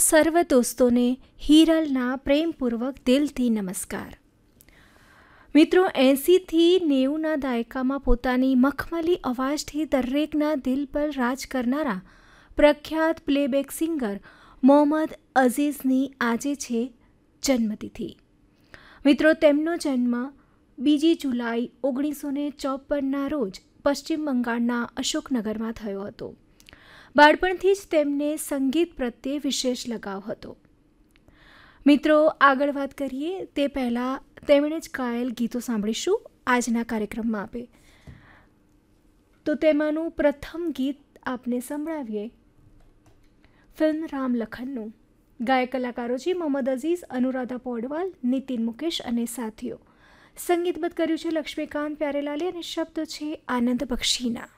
સર્વ દોસ્તોને હિરલના પ્રેમપૂર્વક દિલથી નમસ્કાર. મિત્રો, 80થી 90ના દાયકામાં પોતાની મખમલી અવાજથી દરેકના દિલ પર રાજ કરનારા પ્રખ્યાત પ્લેબેક સિંગર મોહમ્મદ અઝીઝની આજે છે જન્મતિથિ. મિત્રો, તેમનો જન્મ 2 જુલાઈ 1954ના રોજ પશ્ચિમ બંગાળના અશોકનગરમાં થયો હતો. બાળપણથી જ તેમને સંગીત પ્રત્યે વિશેષ લગાવ હતો. મિત્રો, આગળ વાત કરીએ તે પહેલાં તેમણે જ ગાયેલ ગીતો સાંભળીશું આજના કાર્યક્રમમાં આપે. તો તેમાંનું પ્રથમ ગીત આપને સંભળાવીએ ફિલ્મ રામ લખનનું. ગાયક કલાકારો છે મોહમ્મદ અઝીઝ, અનુરાધા પૌડવાલ, નીતિન મુકેશ અને સાથીઓ. સંગીતબદ્ધ કર્યું છે લક્ષ્મીકાંત પ્યારેલાલે અને શબ્દો છે આનંદ બક્ષીના.